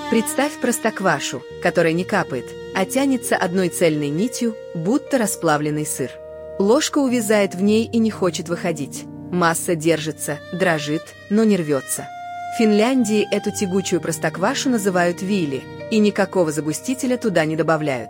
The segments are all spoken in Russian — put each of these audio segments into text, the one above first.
Представь простоквашу, которая не капает, а тянется одной цельной нитью, будто расплавленный сыр. Ложка увязает в ней и не хочет выходить. Масса держится, дрожит, но не рвется. В Финляндии эту тягучую простоквашу называют виили, и никакого загустителя туда не добавляют.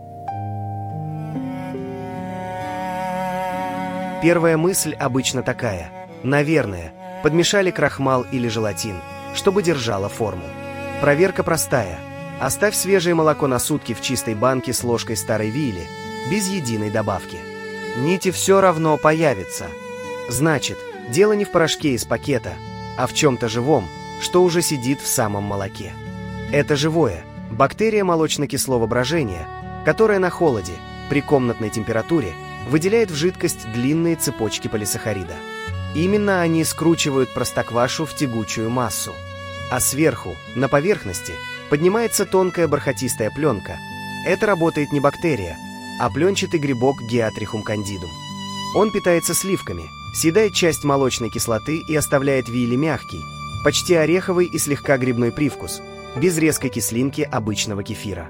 Первая мысль обычно такая: наверное, подмешали крахмал или желатин, чтобы держало форму. Проверка простая. Оставь свежее молоко на сутки в чистой банке с ложкой старой виили, без единой добавки. Нити все равно появятся. Значит, дело не в порошке из пакета, а в чем-то живом, что уже сидит в самом молоке. Это живое, бактерия молочно-кислого брожения, которая на холоде, при комнатной температуре, выделяет в жидкость длинные цепочки полисахарида. Именно они скручивают простоквашу в тягучую массу. А сверху, на поверхности, поднимается тонкая бархатистая пленка. Это работает не бактерия, а пленчатый грибок Geotrichum candidum. Он питается сливками, съедает часть молочной кислоты и оставляет виили мягкий, почти ореховый и слегка грибной привкус, без резкой кислинки обычного кефира.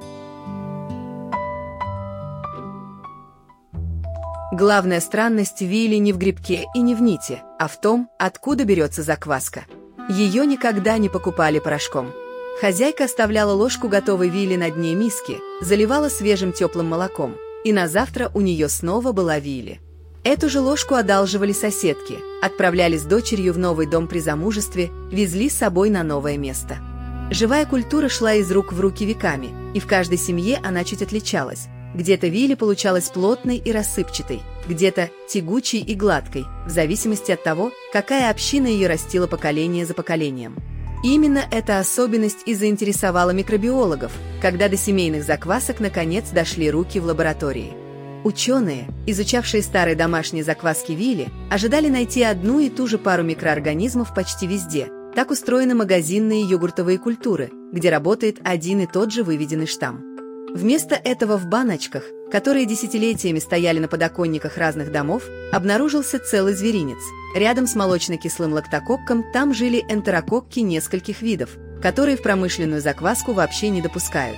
Главная странность виили не в грибке и не в нити, а в том, откуда берется закваска. Ее никогда не покупали порошком. Хозяйка оставляла ложку готовой виили на дне миски, заливала свежим теплым молоком, и на завтра у нее снова была виили. Эту же ложку одалживали соседки, отправляли с дочерью в новый дом при замужестве, везли с собой на новое место. Живая культура шла из рук в руки веками, и в каждой семье она чуть отличалась. Где-то виили получалась плотной и рассыпчатой, где-то тягучей и гладкой, в зависимости от того, какая община ее растила поколение за поколением. Именно эта особенность и заинтересовала микробиологов, когда до семейных заквасок наконец дошли руки в лаборатории. Ученые, изучавшие старые домашние закваски виили, ожидали найти одну и ту же пару микроорганизмов почти везде. Так устроены магазинные йогуртовые культуры, где работает один и тот же выведенный штамм. Вместо этого в баночках, которые десятилетиями стояли на подоконниках разных домов, обнаружился целый зверинец. Рядом с молочно-кислым лактококком там жили энтерококки нескольких видов, которые в промышленную закваску вообще не допускают.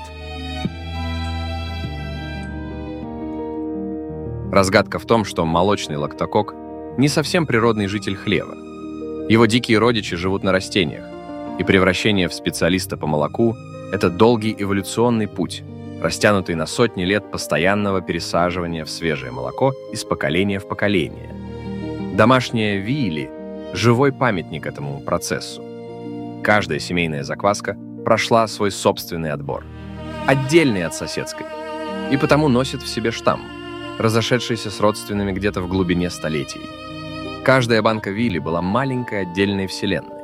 Разгадка в том, что молочный лактокок не совсем природный житель хлева. Его дикие родичи живут на растениях, и превращение в специалиста по молоку – это долгий эволюционный путь, растянутый на сотни лет постоянного пересаживания в свежее молоко из поколения в поколение. Домашняя виили – живой памятник этому процессу. Каждая семейная закваска прошла свой собственный отбор, отдельный от соседской, и потому носит в себе штамм, разошедшийся с родственными где-то в глубине столетий. Каждая банка виили была маленькой отдельной вселенной.